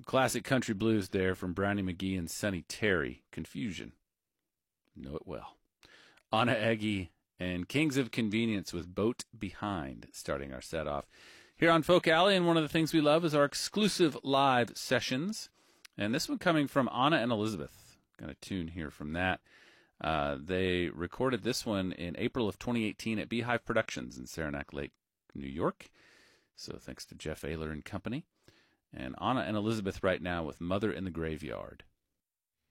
classic country blues there from Brownie McGhee and Sonny Terry. Confusion. Know it well. Anna Eggy and Kings of Convenience with Boat Behind starting our set off here on Folk Alley. And one of the things we love is our exclusive live sessions. And this one coming from Anna and Elizabeth. Got a tune here from that. They recorded this one in April of 2018 at Beehive Productions in Saranac Lake, New York. So thanks to Jeff Ayler and company. And Anna and Elizabeth right now with Mother in the Graveyard.